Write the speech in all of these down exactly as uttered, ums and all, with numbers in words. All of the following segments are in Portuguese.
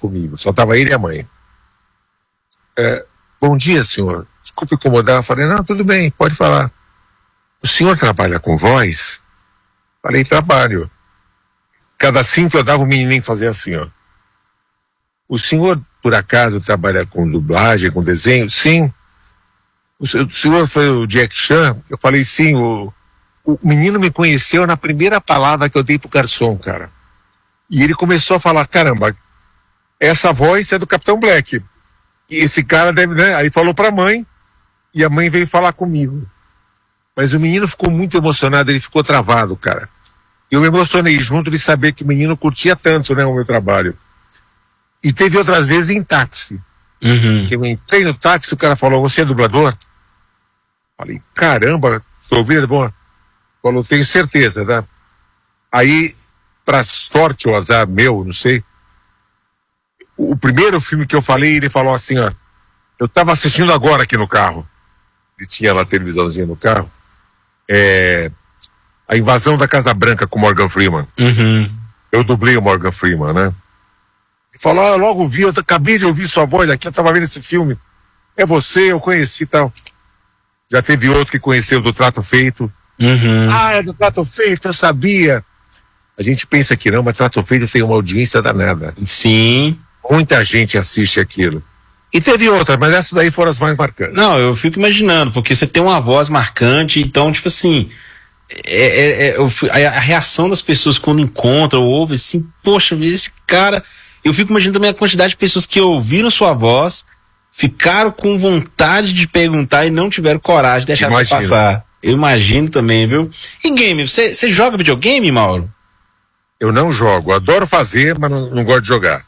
comigo, só estava ele e a mãe. É, bom dia, senhor, desculpe incomodar. Eu falei, não, tudo bem, pode falar. O senhor trabalha com voz? Falei, trabalho. Cada cinco eu dava o menininho fazer assim, ó. O senhor, por acaso, trabalha com dublagem, com desenho? Sim. O senhor foi o Jack Chan? Eu falei, sim. O, o menino me conheceu na primeira palavra que eu dei pro garçom, cara. E ele começou a falar, caramba, essa voz é do Capitão Black. E esse cara deve, né? Aí falou pra mãe, e a mãe veio falar comigo. Mas o menino ficou muito emocionado, ele ficou travado, cara. Eu me emocionei junto de saber que o menino curtia tanto, né, o meu trabalho. E teve outras vezes em táxi. Uhum. Que eu entrei no táxi, o cara falou, você é dublador? Falei, caramba, tô ouvindo, bom. Falou, tenho certeza, tá? Aí, pra sorte ou azar meu, não sei, o, o primeiro filme que eu falei, ele falou assim, ó, eu tava assistindo agora aqui no carro, e tinha lá a televisãozinha no carro, é, A Invasão da Casa Branca com Morgan Freeman. Uhum. Eu dublei o Morgan Freeman, né? Ele falou, ah, logo vi, eu acabei de ouvir sua voz aqui, eu tava vendo esse filme. É você, eu conheci e tal. Já teve outro que conheceu do Trato Feito. Uhum. Ah, é do Trato Feito, eu sabia. A gente pensa que não, mas Trato Feito tem uma audiência danada. Sim. Muita gente assiste aquilo. E teve outras, mas essas aí foram as mais marcantes. Não, eu fico imaginando, porque você tem uma voz marcante, então, tipo assim, é, é, é, eu, a, a reação das pessoas quando encontram, ou ouvem assim, poxa, esse cara... Eu fico imaginando também a quantidade de pessoas que ouviram sua voz, ficaram com vontade de perguntar e não tiveram coragem de deixar você passar. Eu imagino também, viu? E game, você, você joga videogame, Mauro? Eu não jogo, adoro fazer, mas não, não gosto de jogar.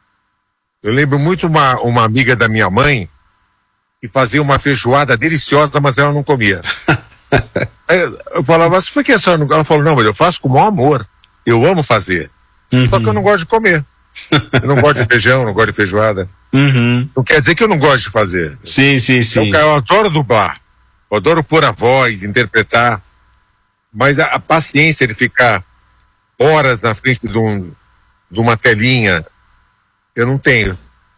Eu lembro muito uma, uma amiga da minha mãe que fazia uma feijoada deliciosa, mas ela não comia. Aí eu falava, mas por que a senhora não... Ela falou, não, mas eu faço com o maior amor. Eu amo fazer. Uhum. Só que eu não gosto de comer. Eu não gosto de feijão, não gosto de feijoada. Uhum. Não quer dizer que eu não gosto de fazer. Sim, sim, sim. Então, eu adoro dublar. Eu adoro pôr a voz, interpretar. Mas a, a paciência de ficar horas na frente de, um, de uma telinha, eu não tenho.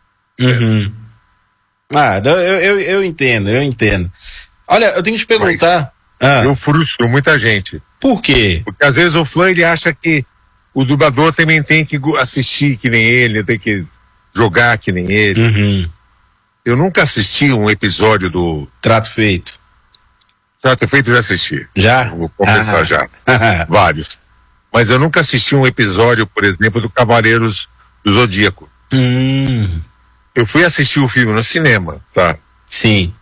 Uhum. É. Ah, eu, eu, eu entendo, eu entendo. Olha, eu tenho que te perguntar. Ah. Eu frustro muita gente. Por quê? Porque às vezes o fã, ele acha que o dublador também tem que assistir que nem ele, tem que jogar que nem ele. Uhum. Eu nunca assisti um episódio do Trato Feito. Trato Feito eu já assisti. Já? Vou começar ah. já. Vários. Mas eu nunca assisti um episódio, por exemplo, do Cavaleiros do Zodíaco. Hum. Eu fui assistir o filme no cinema, tá? Sim.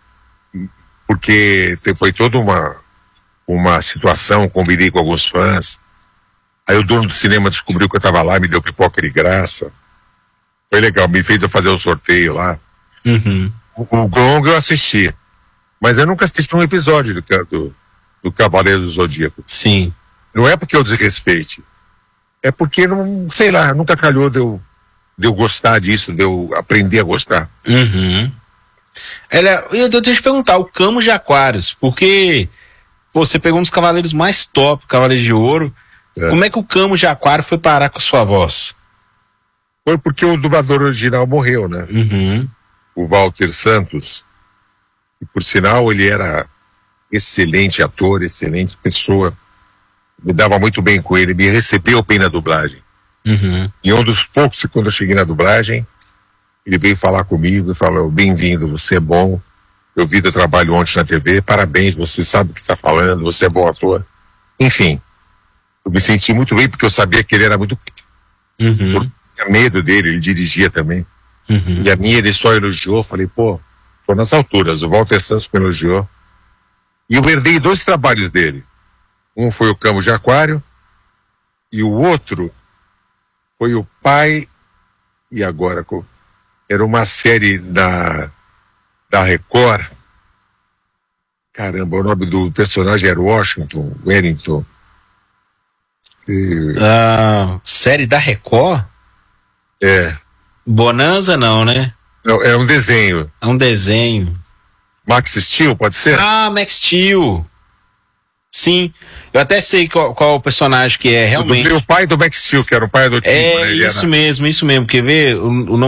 Porque foi toda uma, uma situação, combinei com alguns fãs. Aí o dono do cinema descobriu que eu estava lá, me deu pipoca de graça. Foi legal, me fez eu fazer o sorteio lá. Uhum. O, o Gong eu assisti. Mas eu nunca assisti um episódio do, do, do Cavaleiro do Zodíaco. Sim. Não é porque eu desrespeite. É porque, não, sei lá, nunca calhou de eu, de eu gostar disso, de eu aprender a gostar. Uhum. Ela, eu tenho que te perguntar, o Camus de Aquários, porque pô, você pegou um dos cavaleiros mais top, Cavaleiro de Ouro. É. Como é que o Camus de Aquário foi parar com sua voz? Foi porque o dublador original morreu, né? Uhum. O Walter Santos. E por sinal, ele era excelente ator, excelente pessoa. Me dava muito bem com ele, me recebeu bem na dublagem. Uhum. E um dos poucos, quando eu cheguei na dublagem, ele veio falar comigo e falou, bem-vindo, você é bom. Eu vi teu trabalho ontem na T V, parabéns, você sabe o que está falando, você é bom ator. Enfim. Eu me senti muito bem porque eu sabia que ele era muito... Uhum. Eu tinha medo dele, ele dirigia também. Uhum. E a minha ele só elogiou, falei, pô, tô nas alturas, o Walter Santos me elogiou. E eu herdei dois trabalhos dele. Um foi o Camus de Aquário e o outro foi o pai, e agora, era uma série da, da Record. Caramba, o nome do personagem era Washington, Wellington. E... Ah, série da Record? É. Bonanza não, né? Não, é um desenho. É um desenho. Max Steel, pode ser? Ah, Max Steel. Sim, eu até sei qual, qual o personagem que é, realmente. Eu dublei o pai do Max Steel, que era o pai do time. É, né? isso era... mesmo, isso mesmo. Quer ver? O, o nome